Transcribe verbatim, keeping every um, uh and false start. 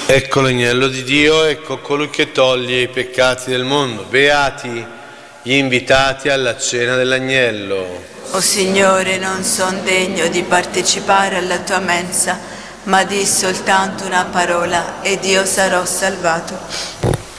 Ecco l'agnello di Dio, ecco colui che toglie i peccati del mondo. Beati gli invitati alla cena dell'agnello. O Signore, non son degno di partecipare alla tua mensa, ma di soltanto una parola ed io sarò salvato.